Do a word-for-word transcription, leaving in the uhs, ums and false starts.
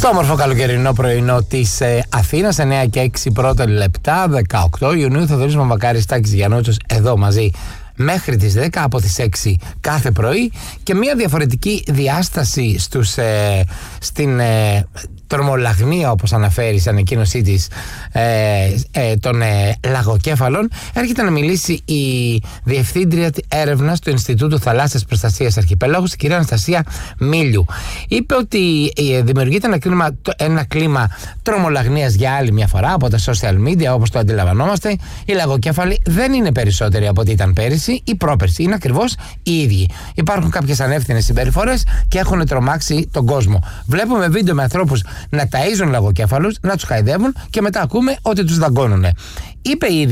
Στο όμορφο καλοκαιρινό πρωινό της ε, Αθήνας, εννέα και έξι πρώτα λεπτά, δεκαοκτώ Ιουνίου, Θοδωρής Μαμβακάρης, Τάκης Γιαννότσος, εδώ μαζί μέχρι τις δέκα, από τις έξι κάθε πρωί, και μια διαφορετική διάσταση στους, ε, στην ε, τρομολαγνία, όπως αναφέρει στην ανακοίνωσή της, ε, ε, των ε, λαγοκέφαλων. Έρχεται να μιλήσει η Διευθύντρια Έρευνας του Ινστιτούτου Θαλάσσιας Προστασίας Αρχιπέλαγους, η κυρία Αναστασία Μίλιου. Είπε ότι ε, δημιουργείται ένα κλίμα, ένα κλίμα τρομολαγνίας για άλλη μια φορά από τα social media, όπως το αντιλαμβανόμαστε. Οι λαγοκέφαλοι δεν είναι περισσότεροι από ό,τι ήταν πέρυσι ή πρόπερσι, είναι ακριβώς οι ίδιοι. Υπάρχουν κάποιες ανεύθυνες συμπεριφορές και έχουν τρομάξει τον κόσμο. Βλέπουμε βίντεο με ανθρώπους να ταΐζουν λαγοκέφαλους, να τους χαϊδεύουν και μετά ακούμε ότι τους δαγκώνουνε. Είπε η